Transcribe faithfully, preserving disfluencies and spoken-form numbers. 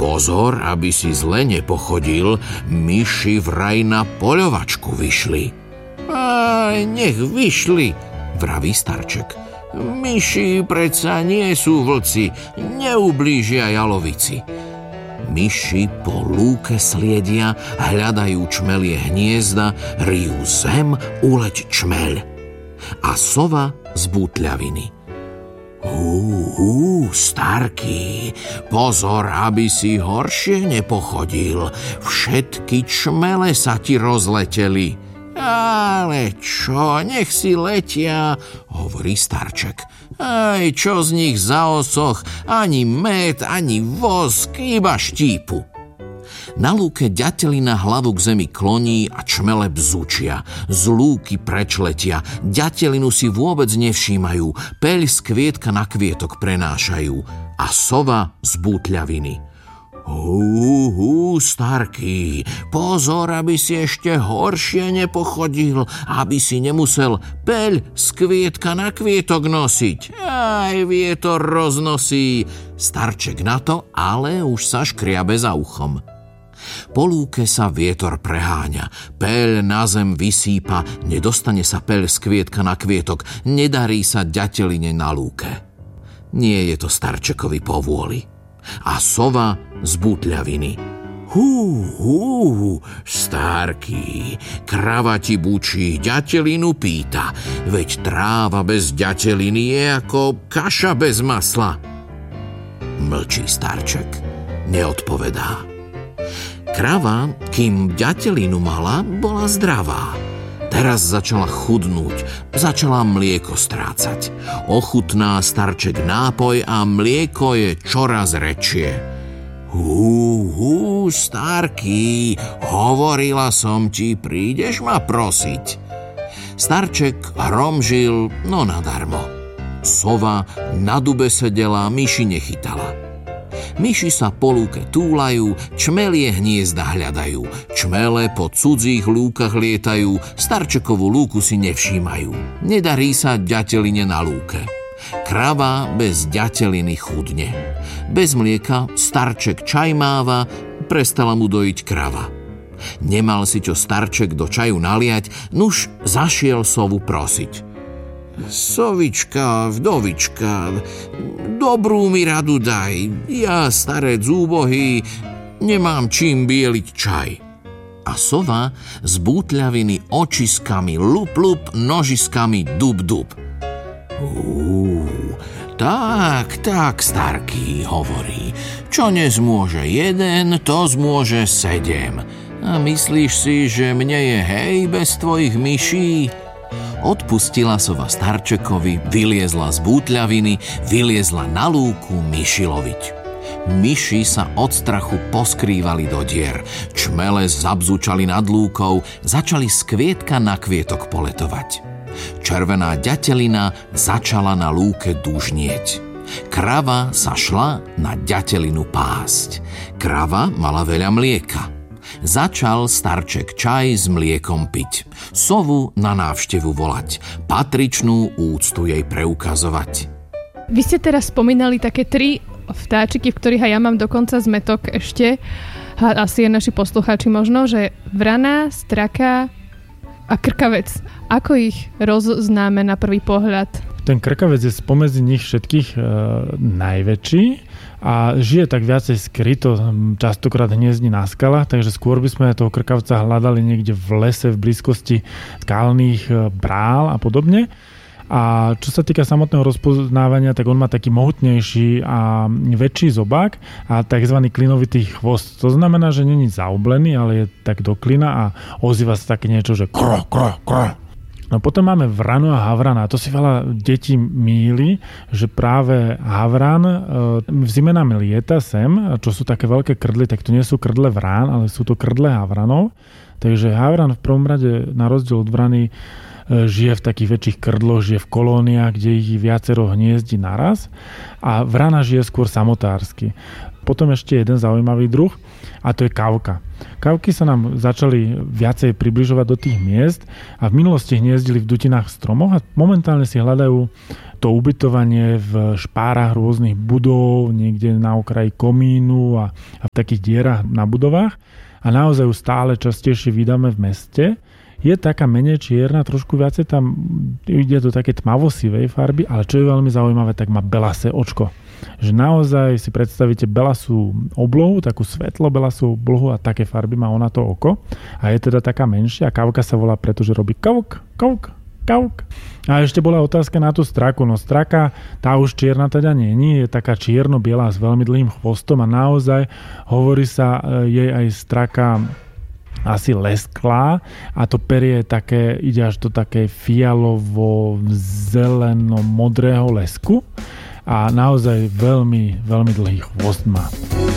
Pozor, aby si zle nepochodil, myši vraj na poľovačku vyšli. Aj, nech vyšli, vraví starček. Myši predsa nie sú vlci, neublížia jalovici. Myši po lúke sliedia, hľadajú čmelie hniezda, ryjú zem, uleť čmeľ. A sova z bútľaviny. Hú, hú, starký, pozor, aby si horšie nepochodil. Všetky čmele sa ti rozleteli. Ale čo, nech si letia, hovorí starček. Aj čo z nich zaosoch, ani med, ani vosk, iba štípu. Na lúke ďatelina hlavu k zemi kloní a čmele bzučia. Z lúky prečletia, ďatelinu si vôbec nevšímajú, peľ z kvietka na kvietok prenášajú a sova z bútľaviny. Hú, hú, starký, pozor, aby si ešte horšie nepochodil, aby si nemusel peľ z kvietka na kvietok nosiť. Aj vietor roznosí. Starček na to, ale už sa škriabe za uchom. Po lúke sa vietor preháňa, peľ na zem vysýpa, nedostane sa peľ z kvietka na kvietok, nedarí sa ďateline na lúke. Nie je to starčekovi povôli. A sova z bútľaviny. Hú, hú, starký, krava ti bučí, ďatelinu pýta, veď tráva bez ďateliny je ako kaša bez masla. Mlčí starček, neodpovedá. Krava, kým ďatelinu mala, bola zdravá. Teraz začala chudnúť, začala mlieko strácať. Ochutná starček nápoj a mlieko je čoraz rečie. Hú, hú, starký, hovorila som ti, prídeš ma prosiť. Starček hromžil, no nadarmo. Sova na dube sedela, myši nechytala. Myši sa po lúke túlajú, čmelie hniezda hľadajú, čmele po cudzích lúkach lietajú, starčekovú lúku si nevšímajú. Nedarí sa ďateline na lúke. Krava bez ďateliny chudne. Bez mlieka starček čaj máva, prestala mu dojiť krava. Nemal si čo starček do čaju naliať, nuž zašiel sovu prosiť. Sovička, vdovička, dobrú mi radu daj, ja starec úbohý, nemám čím bieliť čaj. A sova z bútľaviny očiskami, lup, lup, nožiskami, dub, dub. Uú, tak, tak, starký, hovorí, čo nezmôže jeden, to zmôže sedem. A myslíš si, že mne je hej bez tvojich myší? Odpustila sova starčekovi, vyliezla z bútľaviny, vyliezla na lúku myši loviť. Myši sa od strachu poskrývali do dier, čmele zabzučali nad lúkou, začali z kvietka na kvietok poletovať. Červená ďatelina začala na lúke dužnieť. Krava sa šla na ďatelinu pásť. Krava mala veľa mlieka. Začal starček čaj s mliekom piť. Sovu na návštevu volať. Patričnú úctu jej preukazovať. Vy ste teraz spomínali také tri vtáčiky, v ktorých aj ja mám dokonca zmetok ešte. A asi aj naši poslucháči možno, že vrana, straka a krkavec. Ako ich rozznáme na prvý pohľad? Ten krkavec je spomedzi nich všetkých e, najväčší a žije tak viacej skryto, častokrát hniezdí na skalách, takže skôr by sme toho krkavca hľadali niekde v lese, v blízkosti skalných brál a podobne. A čo sa týka samotného rozpoznávania, tak on má taký mohutnejší a väčší zobák a tzv. Klinovitý chvost. To znamená, že není zaoblený, ale je tak do klina a ozýva sa také niečo, že kro, kro, kro. No potom máme vranu a havrana. To si veľa detí mýli, že práve havran v zime nám lieta sem, čo sú také veľké krdly, tak to nie sú krdle vrán, ale sú to krdle havranov. Takže havran v prvom rade na rozdiel od vrany žije v takých väčších krdloch, žije v kolóniách, kde ich viacero hniezdi naraz a vrana žije skôr samotársky. Potom ešte jeden zaujímavý druh a to je kavka. Kavky sa nám začali viacej približovať do tých miest a v minulosti hniezdili v dutinách stromoch a momentálne si hľadajú to ubytovanie v špárach rôznych budov, niekde na okraji komínu a, a v takých dierach na budovách a naozaj ju stále častejšie vydáme v meste. Je taká menej čierna, trošku viacej tam ide do také tmavosivej farby, ale čo je veľmi zaujímavé, tak má belasé očko. Že naozaj si predstavíte belasú oblohu, takú svetlo belasú oblohu a také farby má ona to oko. A je teda taká menšia. Kavka sa volá, pretože robí kauk, kauk, kauk. A ešte bola otázka na tú straku. No straka, tá už čierna teda nie, je taká čierno-biela s veľmi dlhým chvostom a naozaj hovorí sa jej aj straka asi lesklá a to perie je také, ide až do také fialovo-zeleno-modrého lesku a naozaj veľmi, veľmi dlhý chvost má.